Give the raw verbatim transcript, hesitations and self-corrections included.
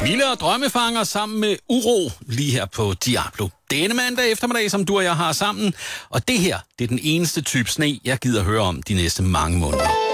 Mille og drømmefanger sammen med Uro lige her på Diablo. Det er en mandag eftermiddag, som du og jeg har sammen. Og det her, det er den eneste type sne, jeg gider høre om de næste mange måneder.